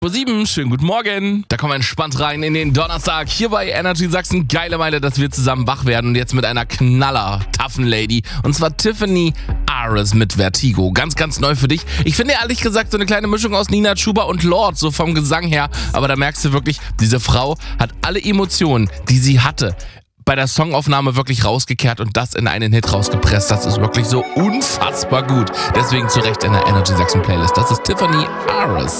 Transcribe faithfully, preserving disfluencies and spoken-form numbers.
sieben, schönen guten Morgen. Da kommen wir entspannt rein in den Donnerstag hier bei Energy Sachsen. Geile Meile, dass wir zusammen wach werden und jetzt mit einer knaller, toughen Lady. Und zwar Tiffany Ares mit Vertigo. Ganz, ganz neu für dich. Ich finde ehrlich gesagt so eine kleine Mischung aus Nina Chuba und Lord, so vom Gesang her. Aber da merkst du wirklich, diese Frau hat alle Emotionen, die sie hatte, bei der Songaufnahme wirklich rausgekehrt und das in einen Hit rausgepresst. Das ist wirklich so unfassbar gut. Deswegen zu Recht in der Energy Sachsen Playlist. Das ist Tiffany Ares.